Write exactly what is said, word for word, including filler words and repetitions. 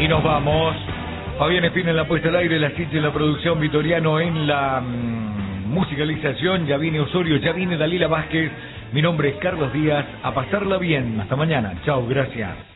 Y nos vamos. Fabián Espina en la puesta al aire, la Chicha en la producción, Vitoriano en la mmm, musicalización, ya viene Osorio, ya viene Dalila Vázquez. Mi nombre es Carlos Díaz, a pasarla bien. Hasta mañana. Chao, gracias.